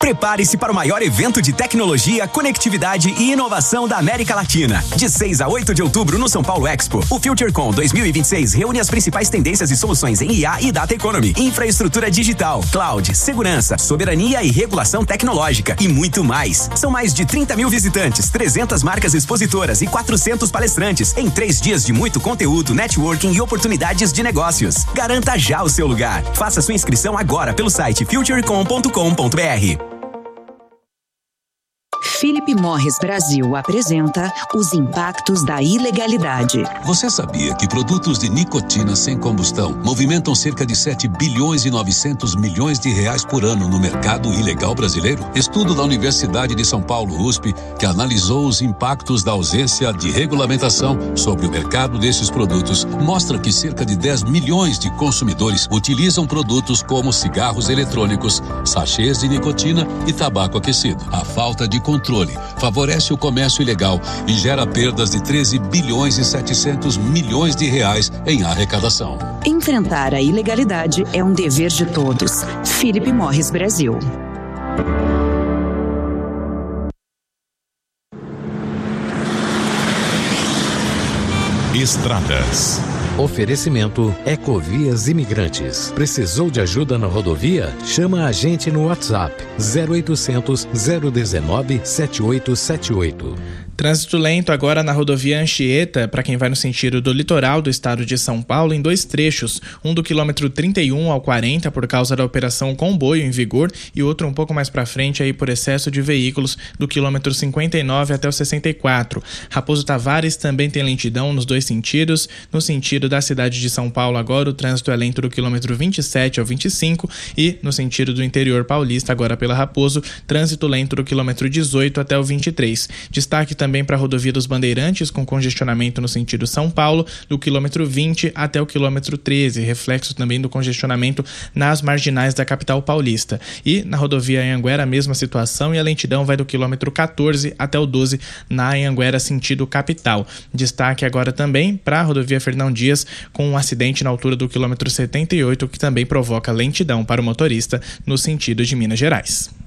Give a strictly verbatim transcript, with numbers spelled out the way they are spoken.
Prepare-se para o maior evento de tecnologia, conectividade e inovação da América Latina. De seis a oito de outubro no São Paulo Expo, o FutureCon dois mil e vinte e seis reúne as principais tendências e soluções em I A e Data Economy, infraestrutura digital, cloud, segurança, soberania e regulação tecnológica e muito mais. São mais de trinta mil visitantes, trezentas marcas expositoras e quatrocentos palestrantes em três dias de muito conteúdo, networking e oportunidades de negócios. Garanta já o seu lugar. Faça sua inscrição agora pelo site futurecom ponto com ponto br. Philip Morris Brasil apresenta os impactos da ilegalidade. Você sabia que produtos de nicotina sem combustão movimentam cerca de sete bilhões e novecentos milhões de reais por ano no mercado ilegal brasileiro? Estudo da Universidade de São Paulo, U S P, que analisou os impactos da ausência de regulamentação sobre o mercado desses produtos, mostra que cerca de dez milhões de consumidores utilizam produtos como cigarros eletrônicos, sachês de nicotina e tabaco aquecido. A falta de controle favorece o comércio ilegal e gera perdas de treze bilhões e setecentos milhões de reais em arrecadação. Enfrentar a ilegalidade é um dever de todos. Philip Morris Brasil. Estradas. Oferecimento Ecovias Imigrantes. Precisou de ajuda na rodovia? Chama a gente no WhatsApp zero oitocentos, zero dezenove, setenta e oito setenta e oito. Trânsito lento agora na rodovia Anchieta, para quem vai no sentido do litoral do estado de São Paulo, em dois trechos, um do quilômetro trinta e um ao quarenta por causa da operação Comboio em vigor e outro um pouco mais para frente aí por excesso de veículos do quilômetro cinquenta e nove até o sessenta e quatro. Raposo Tavares também tem lentidão nos dois sentidos. No sentido da cidade de São Paulo agora o trânsito é lento do quilômetro vinte e sete ao vinte e cinco e no sentido do interior paulista agora pela Raposo, trânsito lento do quilômetro dezoito até o vinte e três. Destaque também também para a rodovia dos Bandeirantes, com congestionamento no sentido São Paulo, do quilômetro vinte até o quilômetro treze, reflexo também do congestionamento nas marginais da capital paulista. E na rodovia Anhanguera, a mesma situação, e a lentidão vai do quilômetro quatorze até o doze na Anhanguera, sentido capital. Destaque agora também para a rodovia Fernão Dias, com um acidente na altura do quilômetro setenta e oito, que também provoca lentidão para o motorista no sentido de Minas Gerais.